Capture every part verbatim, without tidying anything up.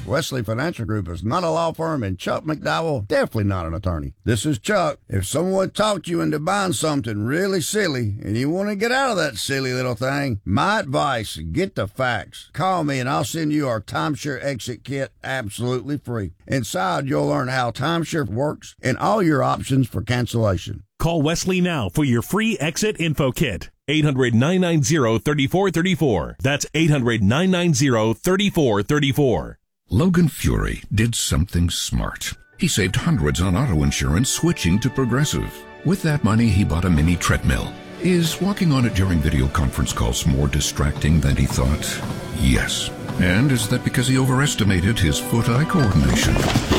Wesley Financial Group is not a law firm, and Chuck McDowell definitely not an attorney. This is Chuck. If someone talked you into buying something really silly and you want to get out of that silly little thing, my advice, get the facts. Call me and I'll send you our timeshare exit kit absolutely free. Inside, you'll learn how timeshare works and all your options for cancellation. Call Wesley now for your free exit info kit. eight hundred, nine nine zero, three four three four. That's eight hundred, nine nine zero, three four three four. Logan Fury did something smart. He saved hundreds on auto insurance switching to Progressive. With that money, he bought a mini treadmill. Is walking on it during video conference calls more distracting than he thought? Yes. And is that because he overestimated his foot-eye coordination?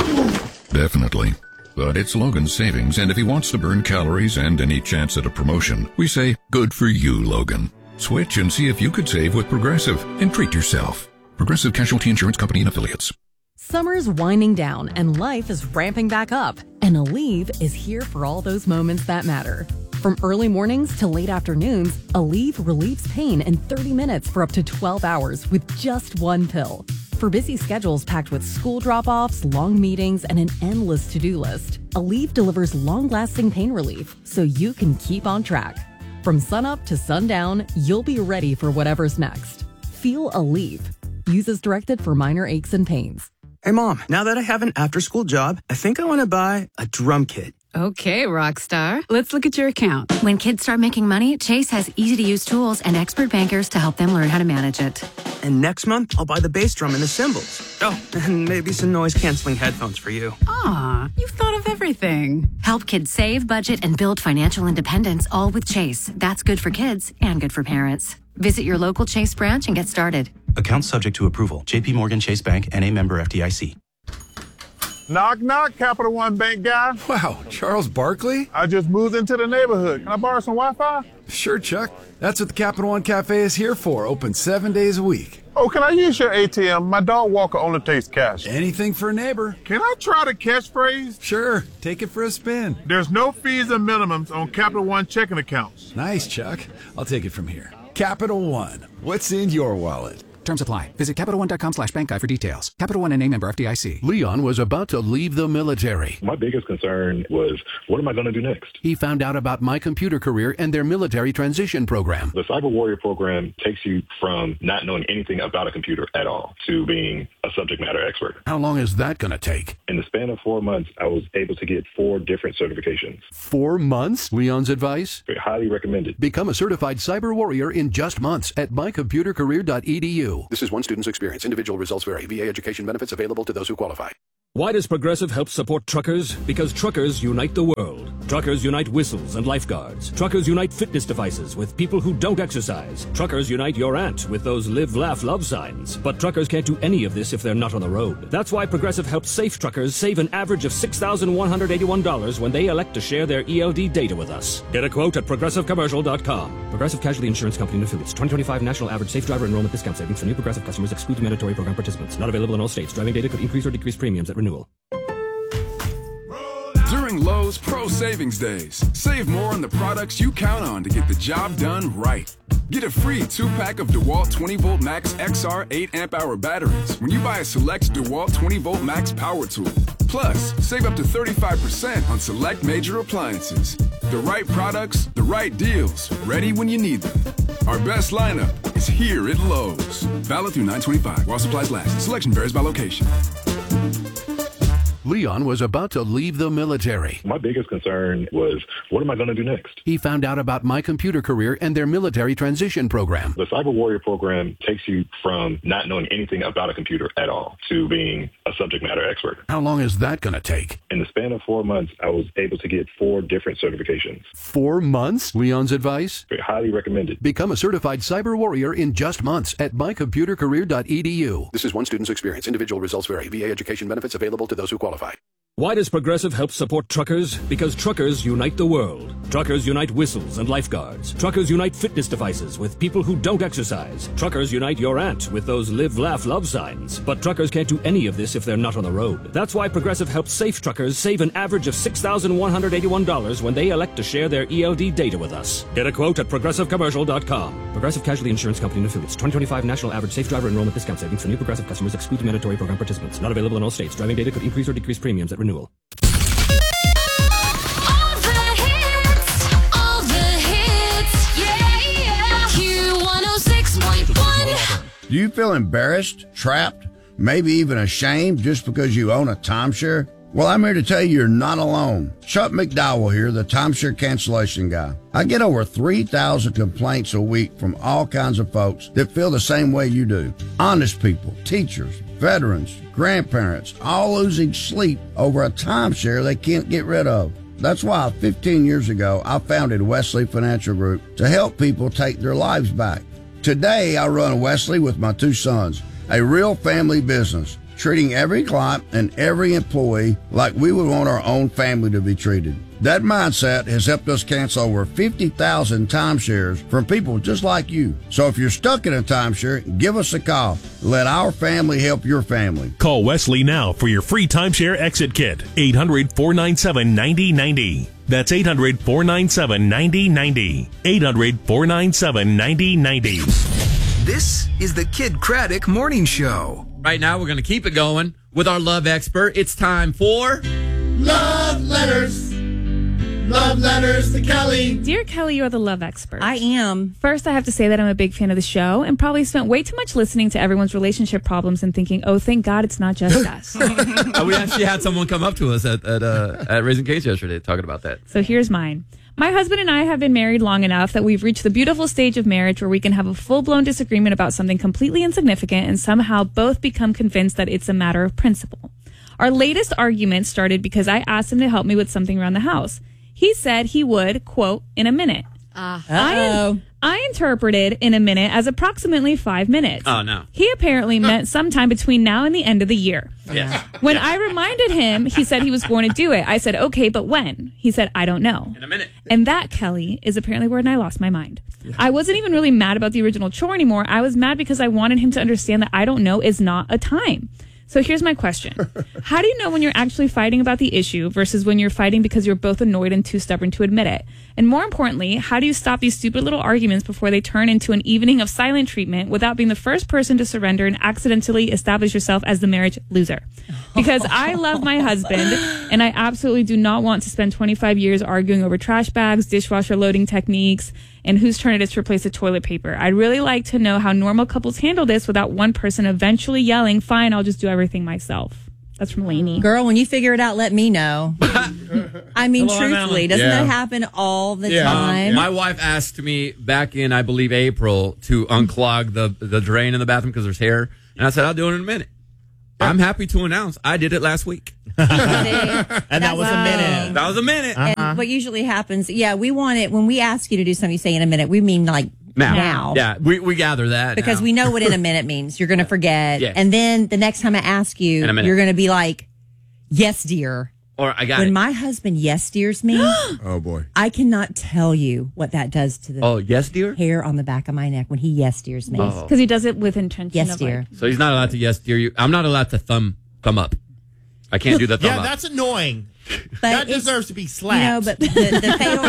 Definitely. But it's Logan's savings, and if he wants to burn calories and any chance at a promotion, we say, good for you, Logan. Switch and see if you could save with Progressive and treat yourself. Progressive Casualty Insurance Company and Affiliates. Summer's winding down and life is ramping back up, and Aleve is here for all those moments that matter. From early mornings to late afternoons, Aleve relieves pain in thirty minutes for up to twelve hours with just one pill. For busy schedules packed with school drop-offs, long meetings, and an endless to-do list, Aleve delivers long-lasting pain relief so you can keep on track. From sunup to sundown, you'll be ready for whatever's next. Feel Aleve. Use as directed for minor aches and pains. Hey, Mom, now that I have an after-school job, I think I want to buy a drum kit. Okay, Rockstar. Let's look at your account. When kids start making money, Chase has easy-to-use tools and expert bankers to help them learn how to manage it. And next month, I'll buy the bass drum and the cymbals. Oh, and maybe some noise-canceling headphones for you. Aw, you've thought of everything. Help kids save, budget, and build financial independence, all with Chase. That's good for kids and good for parents. Visit your local Chase branch and get started. Account subject to approval. J P Morgan Chase Bank, N A member F D I C. Knock, knock, Capital One Bank guy. Wow, Charles Barkley? I just moved into the neighborhood. Can I borrow some Wi-Fi? Sure, Chuck. That's what the Capital One Cafe is here for, open seven days a week. Oh, can I use your A T M? My dog Walker only takes cash. Anything for a neighbor. Can I try the catchphrase? Sure, take it for a spin. There's no fees and minimums on Capital One checking accounts. Nice, Chuck. I'll take it from here. Capital One, what's in your wallet? Terms apply. Visit CapitalOne.com slash bank guy for details. Capital One N A member F D I C. Leon was about to leave the military. My biggest concern was, what am I going to do next? He found out about My Computer Career and their military transition program. The Cyber Warrior program takes you from not knowing anything about a computer at all to being a subject matter expert. How long is that going to take? In the span of four months, I was able to get four different certifications. Four months? Leon's advice? Highly recommended. Become a certified cyber warrior in just months at my computer career dot e d u. This is one student's experience. Individual results vary. V A education benefits available to those who qualify. Why does Progressive help support truckers? Because truckers unite the world. Truckers unite whistles and lifeguards. Truckers unite fitness devices with people who don't exercise. Truckers unite your aunt with those live, laugh, love signs. But truckers can't do any of this if they're not on the road. That's why Progressive helps safe truckers save an average of six thousand one hundred eighty-one dollars when they elect to share their E L D data with us. Get a quote at progressive commercial dot com. Progressive Casualty Insurance Company and Affiliates. twenty twenty-five National Average Safe Driver Enrollment Discount Savings for new Progressive customers excludes mandatory program participants. Not available in all states. Driving data could increase or decrease premiums at renewal. During Lowe's Pro Savings Days, save more on the products you count on to get the job done right. Get a free two-pack of DeWalt twenty volt Max X R eight amp hour batteries when you buy a select DeWalt twenty volt Max power tool. Plus, save up to thirty-five percent on select major appliances. The right products, the right deals, ready when you need them. Our best lineup is here at Lowe's. Valid through nine twenty-five while supplies last. Selection varies by location. Leon was about to leave the military. My biggest concern was, what am I going to do next? He found out about My Computer Career and their military transition program. The Cyber Warrior program takes you from not knowing anything about a computer at all to being a subject matter expert. How long is that going to take? In the span of four months, I was able to get four different certifications. Four months? Leon's advice? Highly recommended. Become a certified cyber warrior in just months at my computer career dot e d u. This is one student's experience. Individual results vary. V A education benefits available to those who qualify. Why does Progressive help support truckers? Because truckers unite the world. Truckers unite whistles and lifeguards. Truckers unite fitness devices with people who don't exercise. Truckers unite your aunt with those live, laugh, love signs. But truckers can't do any of this if they're not on the road. That's why Progressive helps safe truckers save an average of six thousand one hundred eighty-one dollars when they elect to share their E L D data with us. Get a quote at progressive commercial dot com. Progressive Casualty Insurance Company and Affiliates. twenty twenty-five National Average Safe Driver Enrollment Discount Savings for new Progressive customers excludes mandatory program participants. Not available in all states. Driving data could increase or decrease premiums at renewal. Do you feel embarrassed, trapped, maybe even ashamed just because you own a timeshare? Well, I'm here to tell you you're not alone. Chuck McDowell here, the timeshare cancellation guy. I get over three thousand complaints a week from all kinds of folks that feel the same way you do. Honest people, teachers, veterans, grandparents, all losing sleep over a timeshare they can't get rid of. That's why fifteen years ago, I founded Wesley Financial Group to help people take their lives back. Today, I run Wesley with my two sons, a real family business, treating every client and every employee like we would want our own family to be treated. That mindset has helped us cancel over fifty thousand timeshares from people just like you. So if you're stuck in a timeshare, give us a call. Let our family help your family. Call Wesley now for your free timeshare exit kit. eight hundred, four nine seven, nine zero nine zero. That's eight hundred, four nine seven, nine zero nine zero. eight hundred, four nine seven, nine zero nine zero. This is the Kid Craddock Morning Show. Right now, we're going to keep it going with our love expert. It's time for Love Letters. Love letters to Kelly. Dear Kelly, you're the love expert. I am. First, I have to say that I'm a big fan of the show and probably spent way too much listening to everyone's relationship problems and thinking, oh, thank God it's not just us. uh, we actually had someone come up to us at at, uh, at Raising Cane's yesterday talking about that. So here's mine. My husband and I have been married long enough that we've reached the beautiful stage of marriage where we can have a full-blown disagreement about something completely insignificant and somehow both become convinced that it's a matter of principle. Our latest argument started because I asked him to help me with something around the house. He said he would, quote, in a minute. Uh, I, I interpreted in a minute as approximately five minutes. Oh, no. He apparently meant sometime between now and the end of the year. Yes. When I reminded him, he said he was going to do it. I said, okay, but when? He said, I don't know. In a minute. And that, Kelly, is apparently where I lost my mind. I wasn't even really mad about the original chore anymore. I was mad because I wanted him to understand that I don't know is not a time. So here's my question. How do you know when you're actually fighting about the issue versus when you're fighting because you're both annoyed and too stubborn to admit it? And more importantly, how do you stop these stupid little arguments before they turn into an evening of silent treatment without being the first person to surrender and accidentally establish yourself as the marriage loser? Because I love my husband and I absolutely do not want to spend twenty-five years arguing over trash bags, dishwasher loading techniques, and whose turn it is to replace the toilet paper. I'd really like to know how normal couples handle this without one person eventually yelling, fine, I'll just do everything myself. That's from Lainey. Girl, when you figure it out, let me know. I mean, Hello, truthfully, doesn't yeah. that happen all the Yeah. time? Um, my wife asked me back in, I believe, April to unclog the, the drain in the bathroom because there's hair. And I said, I'll do it in a minute. I'm happy to announce I did it last week. and that was a minute. That was a minute. And Uh-huh. what usually happens, yeah, we want it, when we ask you to do something, you say in a minute, we mean like Now. now. Yeah, we, we gather that. Because now. we know what in a minute means. You're going to forget. Yes. And then the next time I ask you, In a minute. you're going to be like, yes, dear. Or I got when it. my husband yes dears me, oh boy, I cannot tell you what that does to the Oh, yes, dear? hair on the back of my neck when he yes dears me. Oh. Because he does it with intention. Yes, of dear. Like, So he's not allowed to yes, dear you. I'm not allowed to thumb thumb up. I can't do the thumb Yeah, up. that's annoying. But that it's- deserves to be You slapped. know, but the, the fatal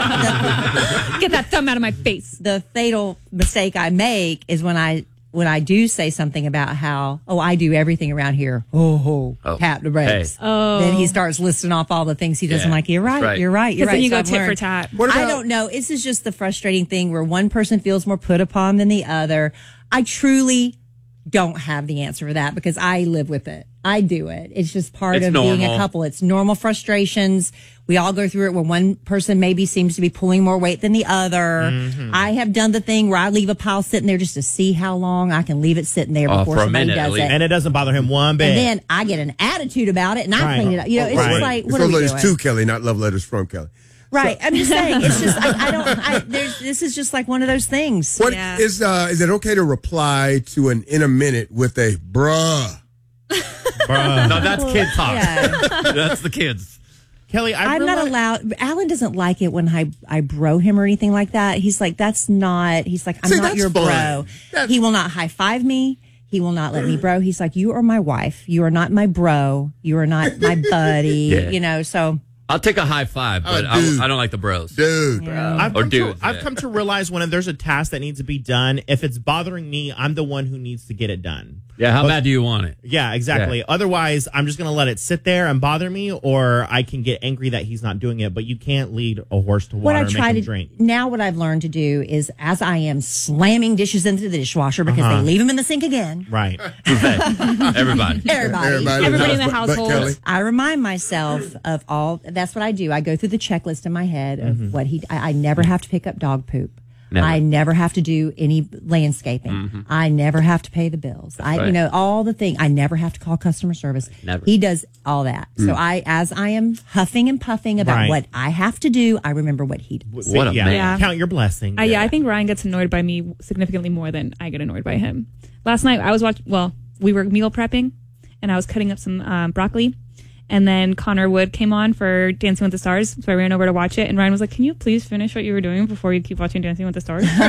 get that thumb out of my face. the fatal mistake I make is when I when I do say something about how oh I do everything around here. Oh, Oh. tap the brakes. Hey. Oh. Then he starts listing off all the things he doesn't Yeah, like. You're right, that's right. You're right. You're 'Cause right. then you So go I've tit for learned- tat. What I about- don't know. This is just the frustrating thing where one person feels more put upon than the other. I truly don't have the answer for that because I live with it. I do it. It's just part It's of being normal. a couple. It's normal frustrations. We all go through it where one person maybe seems to be pulling more weight than the other. Mm-hmm. I have done the thing where I leave a pile sitting there just to see how long I can leave it sitting there Oh, before for a somebody minute, at does least. it. and it doesn't bother him one bit. And then I get an attitude about it and I Right. clean it up. You know, it's Right. just like, It's what are love we letters doing? to Kelly, not love letters from Kelly. Right. I'm just saying, it's just, I, I don't, I, there's, this is just like one of those things. What Yeah. is uh is it okay to reply to an in a minute with a bruh? No, that's kid talk. Yeah. That's the kids. Kelly, I I'm not allowed. Alan doesn't like it when I I bro him or anything like that. He's like, that's not. He's like, I'm See, not that's your fun. bro. That's- He will not high five me. He will not let me bro. He's like, you are my wife. You are not my bro. You are not my buddy. Yeah. You know. So I'll take a high five, but Oh, I, dude. I don't like the bros. Dude. I've Or come, to, dudes, I've yeah. come to realize when there's a task that needs to be done, if it's bothering me, I'm the one who needs to get it done. Yeah, how But- bad do you want it? Yeah, exactly. Yeah. Otherwise, I'm just going to let it sit there and bother me, or I can get angry that he's not doing it. But you can't lead a horse to what water I and try make to him drink. now, what I've learned to do is, as I am slamming dishes into the dishwasher because Uh-huh. they leave them in the sink again. Right. Everybody. Everybody. Everybody, Everybody in the but- but household. Kelly, I remind myself of all. That's what I do. I go through the checklist in my head of Mm-hmm. what he. I, I never have to pick up dog poop. Never. I never have to do any landscaping. Mm-hmm. I never have to pay the bills. I, right. you know, all the thing. I never have to call customer service. Never. He does all that. So I, as I am huffing and puffing about Right. what I have to do, I remember what he does. What a yeah. man. Yeah. Count your blessings. Uh, yeah, I think Ryan gets annoyed by me significantly more than I get annoyed by him. Last night, I was watching, well, we were meal prepping, and I was cutting up some um, broccoli. And then Connor Wood came on for Dancing with the Stars, so I ran over to watch it. And Ryan was like, "Can you please finish what you were doing before you keep watching Dancing with the Stars?" So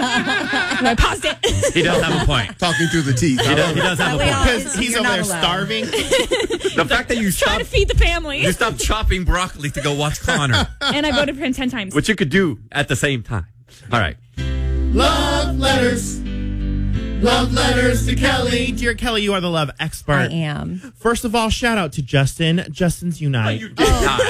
I paused it. He does have a point. talking through the teeth. He does, he does have a We point. all- Because he's You're over not there allowed. starving. The fact that you Trying stop, to feed the family. you stop chopping broccoli to go watch Connor, And I voted for him ten times. which you could do at the same time. All right. Love letters. Love letters to Kelly. Dear Kelly, you are the love expert. I am. First of all, shout out to Justin. Justin's Unite. You did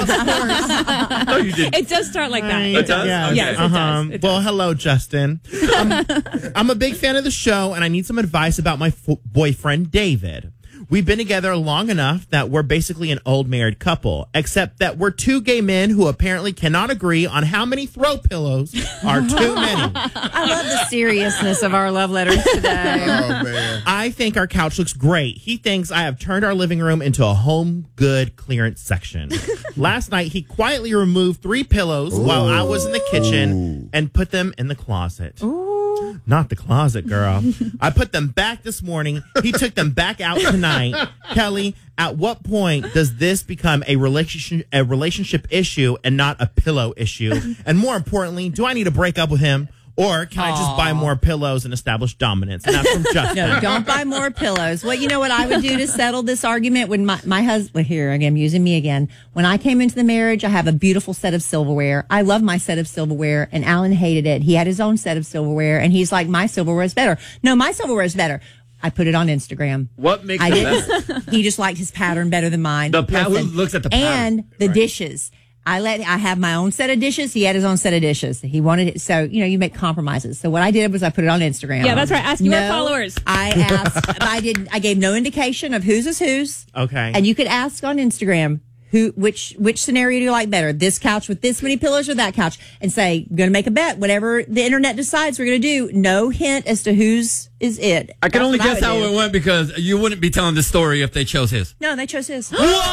not. No, you didn't. It does start like that. Right. It does? Yeah. Okay. Yes, it Uh-huh. does. It Well, does. hello, Justin. Um, I'm a big fan of the show, and I need some advice about my f- boyfriend, David. We've been together long enough that we're basically an old married couple, except that we're two gay men who apparently cannot agree on how many throw pillows are too many. I love the seriousness of our love letters today. Oh, man. I think our couch looks great. He thinks I have turned our living room into a home good clearance section. Last night, he quietly removed three pillows while I was in the kitchen and put them in the closet. Not the closet, girl. I put them back this morning. He took them back out tonight. Kelly, at what point does this become a relationship a relationship issue and not a pillow issue? And more importantly, do I need to break up with him? Or can I just buy more pillows and establish dominance? And that's from Justin. No, don't buy more pillows. Well, you know what I would do to settle this argument when my, my husband, well, here again, I'm using me again. When I came into the marriage, I have a beautiful set of silverware. I love my set of silverware, and Alan hated it. He had his own set of silverware, and he's like, my silverware is better. No, my silverware is better. I put it on Instagram. What makes I it didn't. better? He just liked his pattern better than mine. The pa- who Listen, looks at the pattern? and the Right. dishes. I let I have my own set of dishes. He had his own set of dishes. He wanted it, so you know you make compromises. So what I did was I put it on Instagram. Yeah, that's right. Ask your No, followers. I asked. I did. I gave no indication of whose is whose. Okay. And you could ask on Instagram who which which scenario do you like better? This couch with this many pillows or that couch? And say, going to make a bet. Whatever the internet decides we're going to do. No hint as to whose is it. I can That's only what I guess would how do. it went because you wouldn't be telling this story if they chose his. No, they chose his.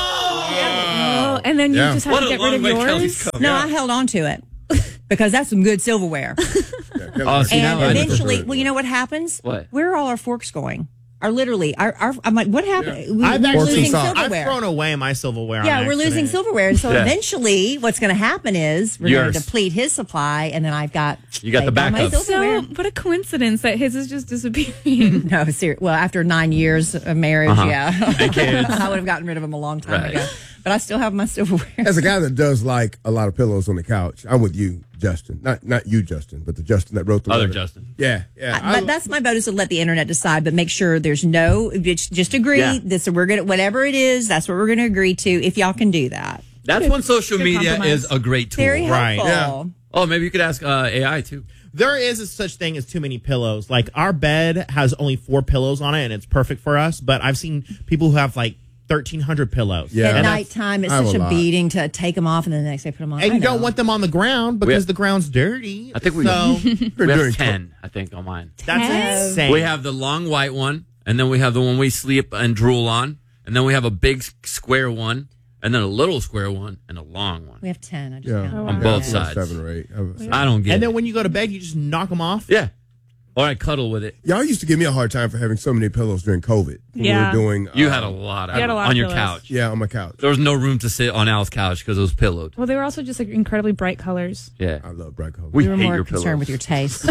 Oh, and then you Yeah. just have What to a get rid long of way yours. Kelly's come. No, Yeah. I held on to it because that's some good silverware. Oh, see, now And I need to- eventually, well, you know what happens? What? Where are all our forks going? Are literally, our, our, I'm like, what happened? We, I've we're actually losing I've I've silverware. thrown away my silverware. on Yeah, we're accident. losing silverware. And so Yeah. eventually, what's going to happen is we're going Yours. to deplete his supply, and then I've got. You got the saved all my backup. silverware. So, what a coincidence that his is just disappearing. No, ser- well, after nine years of marriage, Uh-huh. yeah. And kids. I would have gotten rid of them a long time Right. ago. But I still have my silverware. As a guy that does like a lot of pillows on the couch, I'm with you, Justin. Not not you, Justin, but the Justin that wrote the Other letter. Justin. Yeah, yeah. I- but that's my vote, is to let the internet decide, but make sure there's no, just just agree. Yeah. This, we're gonna, whatever it is, that's what we're going to agree to, if y'all can do that. That's when social Good media compromise. is a great tool. Very Right. helpful. Oh, maybe you could ask uh, A I too. There is a such thing as too many pillows. Like our bed has only four pillows on it, and it's perfect for us. But I've seen people who have like thirteen hundred pillows. Yeah. At And, nighttime, it's I have such a a, lot. beating to take them off and then the next day put them on. and I you don't know. want them on the ground because We- the ground's dirty. I think we, so we doing have ten, I think, on mine. that's Ten? insane. We have the long white one, and then we have the one we sleep and drool on, and then we have a big s- square one, and then a little square one, and a long one. We have ten. I just yeah, counted. On yeah, both yeah, sides. seven or eight. I was- I don't get and it. then when you go to bed, you just knock them off. Yeah. Or I cuddle with it. Y'all used to give me a hard time for having so many pillows during COVID. When Yeah. we were doing. You uh, had a lot, You had a lot on of your pillows. couch. Yeah, on my couch. There was no room to sit on Al's couch because it was pillowed. Well, they were also just like incredibly bright colors. Yeah. I love bright colors. We We were hate more your concerned pillows. with your taste.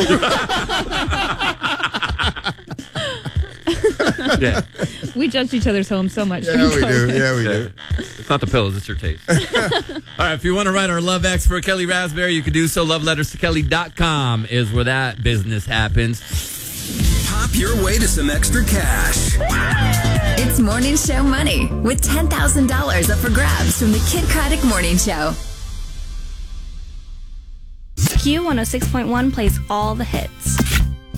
Yeah. We judged each other's homes so much. Yeah, during we do. COVID. Yeah, we do. It's not the pillows, it's your taste. All right, if you want to write our Love X for Kelly Raspberry, you can do so. love letters to kelly dot com is where that business happens. Pop your way to some extra cash. It's Morning Show Money with ten thousand dollars up for grabs from the Kid Craddock Morning Show. Q one oh six point one plays all the hits.